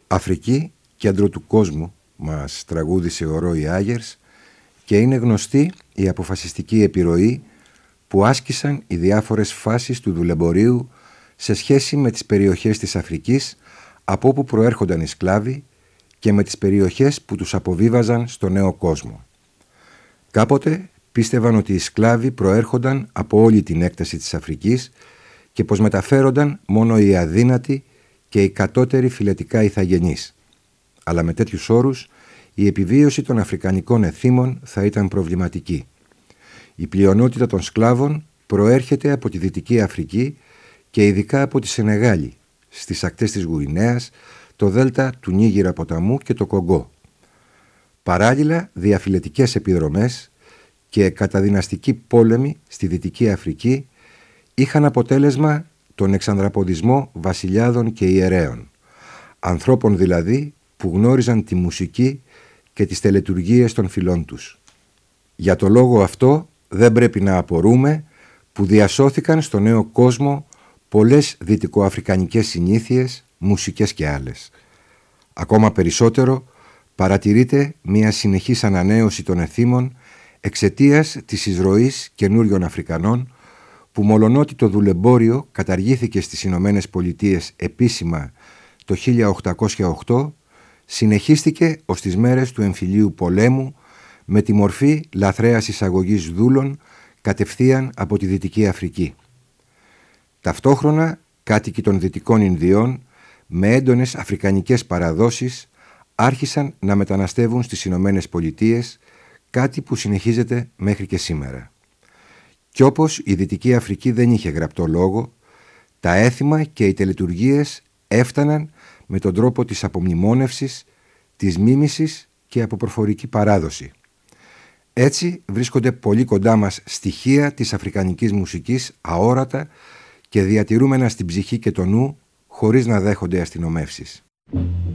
Αφρική, κέντρο του κόσμου, μας τραγούδισε ο Ρόι Άγερς, και είναι γνωστή η αποφασιστική επιρροή που άσκησαν οι διάφορες φάσεις του δουλεμπορίου σε σχέση με τις περιοχές της Αφρικής από όπου προέρχονταν οι σκλάβοι και με τις περιοχές που τους αποβίβαζαν στο νέο κόσμο. Κάποτε πίστευαν ότι οι σκλάβοι προέρχονταν από όλη την έκταση της Αφρικής και πως μεταφέρονταν μόνο οι αδύνατοι και οι κατώτεροι φυλετικά ηθαγενείς. Αλλά με τέτοιους όρους η επιβίωση των αφρικανικών εθήμων θα ήταν προβληματική. Η πλειονότητα των σκλάβων προέρχεται από τη Δυτική Αφρική και ειδικά από τη Σενεγάλη, στις ακτές της Γουινέας, το δέλτα του Νίγηρα ποταμού και το Κογκό. Παράλληλα, διαφυλετικές επιδρομές και καταδυναστικοί πόλεμοι στη Δυτική Αφρική είχαν αποτέλεσμα τον εξανδραποδισμό βασιλιάδων και ιερέων, ανθρώπων δηλαδή που γνώριζαν τη μουσική και τις τελετουργίες των φυλών τους. Για το λόγο αυτό δεν πρέπει να απορούμε που διασώθηκαν στο νέο κόσμο πολλές δυτικοαφρικανικές συνήθειες, μουσικές και άλλες. Ακόμα περισσότερο παρατηρείται μια συνεχής ανανέωση των εθήμων εξαιτίας της εισρωής καινούριων Αφρικανών που μολονότι το δουλεμπόριο καταργήθηκε στις Ηνωμένες Πολιτείες επίσημα το 1808, συνεχίστηκε ως τις μέρες του εμφυλίου πολέμου με τη μορφή λαθρέας εισαγωγής δούλων κατευθείαν από τη Δυτική Αφρική. Ταυτόχρονα κάτοικοι των Δυτικών Ινδιών με έντονες αφρικανικές παραδόσεις άρχισαν να μεταναστεύουν στις Ηνωμένες Πολιτείες, κάτι που συνεχίζεται μέχρι και σήμερα. Κι όπως η Δυτική Αφρική δεν είχε γραπτό λόγο, τα έθιμα και οι τελετουργίες έφταναν με τον τρόπο της απομνημόνευσης, της μίμησης και από προφορική παράδοση. Έτσι βρίσκονται πολύ κοντά μας στοιχεία της αφρικανικής μουσικής αόρατα και διατηρούμενα στην ψυχή και το νου χωρίς να δέχονται αστυνομεύσεις.